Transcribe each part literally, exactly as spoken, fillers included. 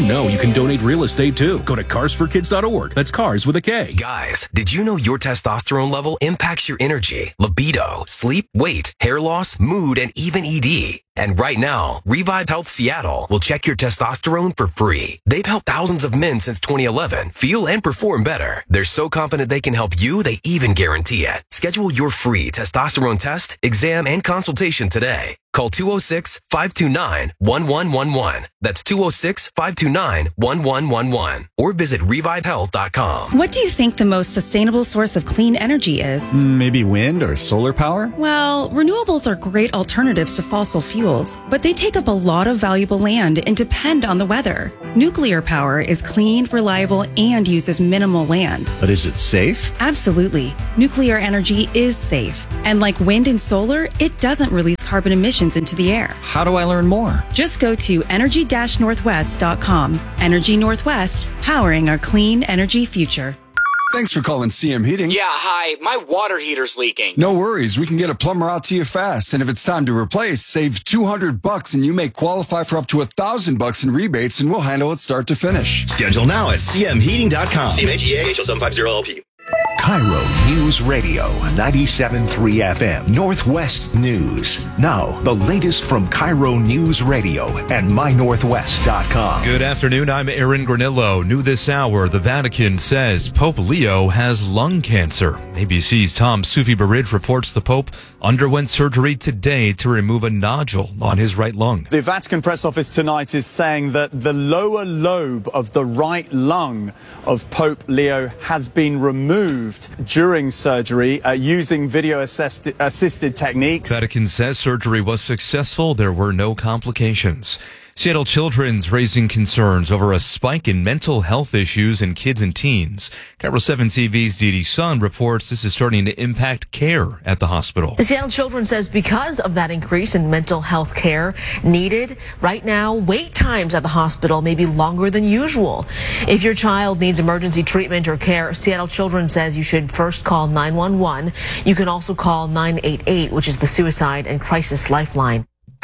know you can donate real estate too? Go to cars for kids dot org. That's cars with a K. Guys, did you know your testosterone level impacts your energy, libido, sleep, weight, hair loss, mood, and even E D? And right now, Revive Health Seattle will check your testosterone for free. They've helped thousands of men since twenty eleven feel and perform better. They're so confident they can help you, they even guarantee it. Schedule your free testosterone test, exam, and consultation today. Call two oh six, five two nine, one one one one. That's two oh six, five two nine, one one one one. Or visit revive health dot com. What do you think the most sustainable source of clean energy is? Maybe wind or solar power? Well, renewables are great alternatives to fossil fuels, but they take up a lot of valuable land and depend on the weather. Nuclear power is clean, reliable, and uses minimal land. But is it safe? Absolutely. Nuclear energy is safe. And like wind and solar, it doesn't release carbon emissions into the air. How do I learn more? Just go to energy dash northwest dot com. Energy Northwest, powering our clean energy future. Thanks for calling C M Heating. Yeah, hi. My water heater's leaking. No worries. We can get a plumber out to you fast. And if it's time to replace, save two hundred bucks and you may qualify for up to one thousand bucks in rebates, and we'll handle it start to finish. Schedule now at c m heating dot com. C M H E A H L seven five zero L P. Cairo News Radio, ninety-seven point three F M, Northwest News. Now, the latest from Cairo News Radio and my northwest dot com. Good afternoon, I'm Aaron Granillo. New this hour, the Vatican says Pope Leo has lung cancer. A B C's Tom Sufi-Baridge reports the Pope underwent surgery today to remove a nodule on his right lung. The Vatican press office tonight is saying that the lower lobe of the right lung of Pope Leo has been removed during surgery uh, using video-assisted assisted techniques. Vatican says surgery was successful. There were no complications. Seattle Children's raising concerns over a spike in mental health issues in kids and teens. Cairo seven T V's Dee Dee Sun reports this is starting to impact care at the hospital. The Seattle Children says because of that increase in mental health care needed, right now, wait times at the hospital may be longer than usual. If your child needs emergency treatment or care, Seattle Children says you should first call nine one one. You can also call nine eight eight, which is the Suicide and Crisis Lifeline.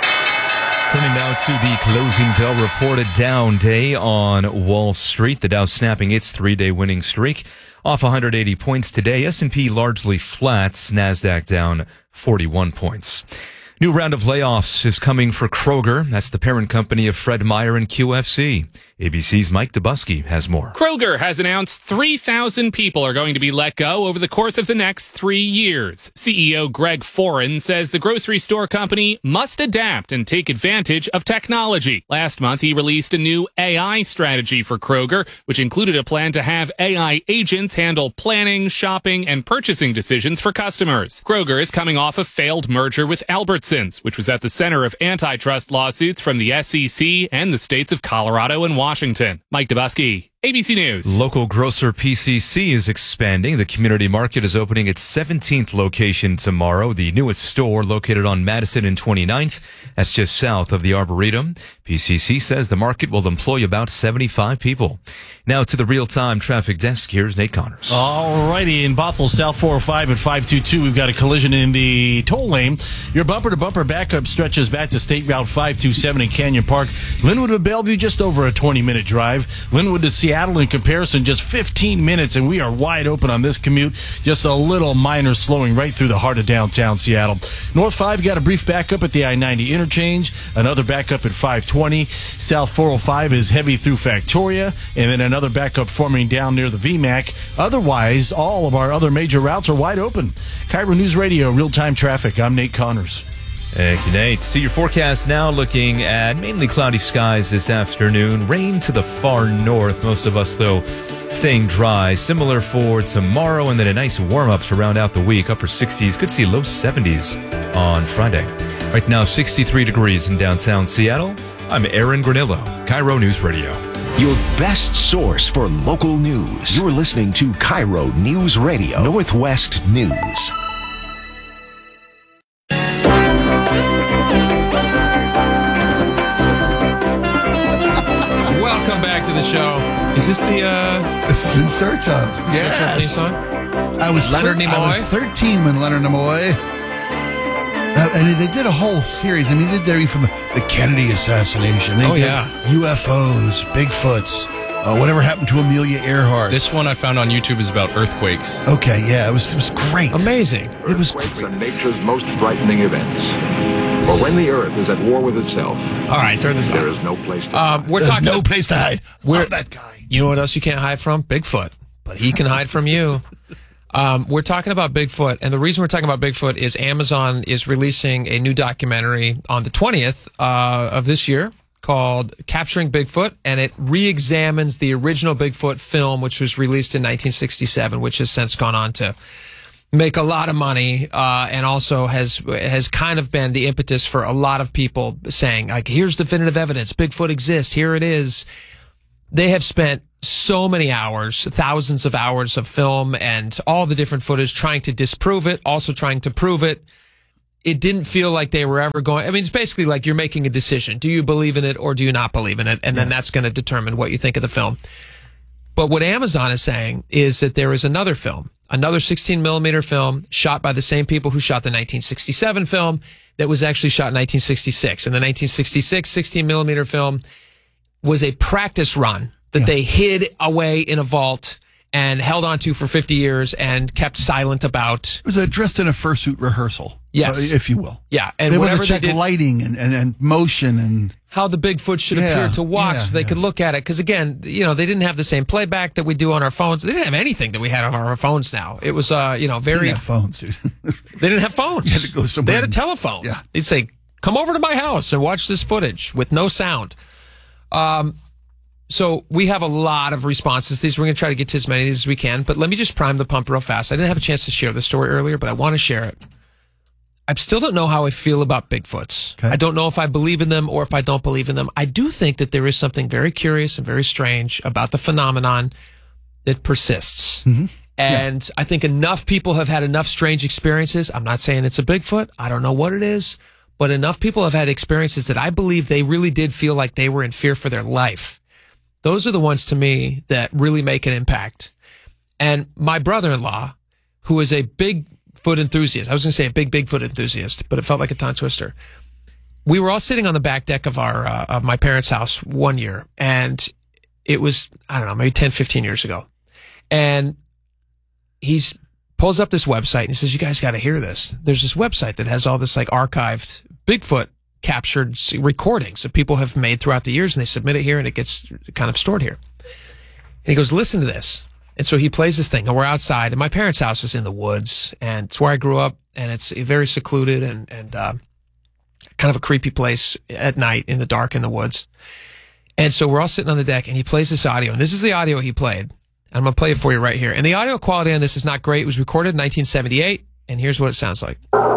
Turning now to the closing bell report, a down day on Wall Street. The Dow snapping its three-day winning streak, off one hundred eighty points today. S and P largely flat, NASDAQ down forty-one points. New round of layoffs is coming for Kroger. That's the parent company of Fred Meyer and Q F C. A B C's Mike Dubusky has more. Kroger has announced three thousand people are going to be let go over the course of the next three years. C E O Greg Foran says the grocery store company must adapt and take advantage of technology. Last month, he released a new A I strategy for Kroger, which included a plan to have A I agents handle planning, shopping, and purchasing decisions for customers. Kroger is coming off a failed merger with Albertsons, which was at the center of antitrust lawsuits from the S E C and the states of Colorado and Washington. Mike Dubusky, A B C News. Local grocer P C C is expanding. The community market is opening its seventeenth location tomorrow. The newest store located on Madison and twenty-ninth. That's just south of the Arboretum. P C C says the market will employ about seventy-five people. Now to the real-time traffic desk. Here's Nate Connors. All righty. In Bothell, South four oh five at five two two, we've got a collision in the toll lane. Your bumper-to-bumper backup stretches back to State Route five two seven in Canyon Park. Linwood to Bellevue, just over a twenty-minute drive. Linwood to Seattle, in comparison, just fifteen minutes, and we are wide open on this commute. Just a little minor slowing right through the heart of downtown Seattle. North five got a brief backup at the I ninety interchange. Another backup at five twenty. South four oh five is heavy through Factoria, and then another backup forming down near the V MAC. Otherwise, all of our other major routes are wide open. Cairo News Radio, real-time traffic. I'm Nate Connors. Thank you, Nate. See your forecast now, looking at mainly cloudy skies this afternoon. Rain to the far north. Most of us, though, staying dry. Similar for tomorrow, and then a nice warm-up to round out the week. Upper sixties. Could see low seventies on Friday. Right now, sixty-three degrees in downtown Seattle. I'm Aaron Granillo, Cairo News Radio. Your best source for local news. You're listening to Cairo News Radio, Northwest News. Welcome back to the show. Is this the uh This is In Search Of. In Yes. Search Of song? I was Leonard thir- Nimoy? I was thirteen when Leonard Nimoy Uh, and they did a whole series. I mean, they did everything from the, the Kennedy assassination. They Oh, did yeah. U F Os, Bigfoots, uh, whatever happened to Amelia Earhart. This one I found on YouTube is about earthquakes. Okay, yeah, it was it was great. Amazing. It was Earthquakes are nature's most frightening events. For when the Earth is at war with itself, All right, turn this there on. is no place to Um, we're There's talking. no place to hide. We're, Oh, that guy. You know what else you can't hide from? Bigfoot. But he can hide from you. Um, we're talking about Bigfoot, and the reason we're talking about Bigfoot is Amazon is releasing a new documentary on the twentieth uh, of this year called Capturing Bigfoot, and it re-examines the original Bigfoot film, which was released in nineteen sixty-seven, which has since gone on to make a lot of money, uh, and also has has kind of been the impetus for a lot of people saying, like, here's definitive evidence, Bigfoot exists, here it is. They have spent so many hours, thousands of hours of film and all the different footage trying to disprove it, also trying to prove it. It didn't feel like they were ever going. I mean, it's basically like you're making a decision. Do you believe in it or do you not believe in it? And then that's going to determine what you think of the film. But what Amazon is saying is that there is another film, another sixteen millimeter film shot by the same people who shot the nineteen sixty-seven film that was actually shot in nineteen sixty-six. And the nineteen sixty-six sixteen millimeter film was a practice run that yeah. they hid away in a vault and held onto for fifty years and kept silent about. It was a dressed in a fursuit rehearsal. Yes. uh, if you will. Yeah. And they whatever wanted to check they did, lighting and, and, and motion and how the Bigfoot should yeah, appear to watch yeah, so they yeah. could look at it. Because again, you know, they didn't have the same playback that we do on our phones. They didn't have anything that we had on our phones now. It was, uh, you know, very. They didn't have phones, dude. They didn't have phones. You had to go somewhere. They had a and- telephone. Yeah. They'd say, come over to my house and watch this footage with no sound. Um, So we have a lot of responses to these. We're going to try to get to as many of these as we can. But let me just prime the pump real fast. I didn't have a chance to share the story earlier, but I want to share it. I still don't know how I feel about Bigfoots. Okay. I don't know if I believe in them or if I don't believe in them. I do think that there is something very curious and very strange about the phenomenon that persists. Mm-hmm. And yeah. I think enough people have had enough strange experiences. I'm not saying it's a Bigfoot. I don't know what it is. But enough people have had experiences that I believe they really did feel like they were in fear for their life. Those are the ones to me that really make an impact. And my brother-in-law, who is a Bigfoot enthusiast, I was going to say a big Bigfoot enthusiast, but it felt like a tongue twister. We were all sitting on the back deck of our uh, of my parents' house one year, and it was, I don't know, maybe ten, fifteen years ago. And he's pulls up this website and he says, you guys got to hear this. There's this website that has all this like archived Bigfoot captured recordings that people have made throughout the years, and they submit it here and it gets kind of stored here. And he goes, listen to this. And so he plays this thing, and we're outside, and my parents' house is in the woods, and it's where I grew up, and it's very secluded and, and uh, kind of a creepy place at night in the dark in the woods. And so we're all sitting on the deck, and he plays this audio, and this is the audio he played. And I'm going to play it for you right here. And the audio quality on this is not great. It was recorded in nineteen seventy-eight, and here's what it sounds like.